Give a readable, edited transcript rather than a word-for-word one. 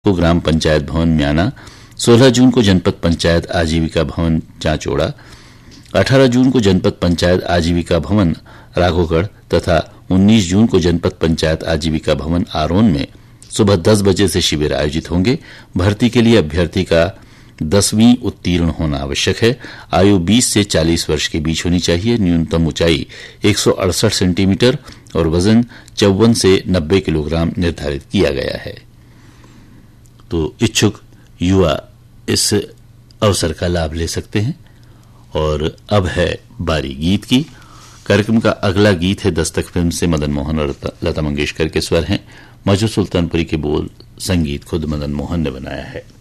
को ग्राम पंचायत भवन म्याना, 16 जून को जनपद पंचायत आजीविका भवन चांचोड़ा, 18 जून को जनपद पंचायत आजीविका भवन राघोगढ़ तथा 19 जून को जनपद पंचायत आजीविका भवन आरोन में सुबह 10 बजे से शिविर आयोजित होंगे। भर्ती के लिए अभ्यर्थी का 10वीं उत्तीर्ण होना आवश्यक है। आयु 20 से 40 वर्ष के बीच होनी चाहिए। न्यूनतम ऊंचाई 168 सेंटीमीटर और वजन 54 से 90 किलोग्राम निर्धारित किया गया है। तो इच्छुक युवा इस अवसर का लाभ ले सकते हैं। और अब है बारी गीत की। कार्यक्रम का अगला गीत है दस्तक फिल्म से मदन मोहन और लता मंगेशकर के स्वर हैं। मजहूर सुल्तानपुरी के बोल, संगीत खुद मदन मोहन ने बनाया है।